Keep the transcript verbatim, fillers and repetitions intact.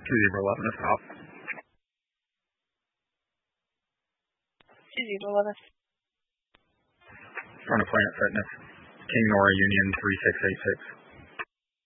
two zero eleven is out. two zero eleven. Front of Planet Fitness. King Nora Union three six eight six.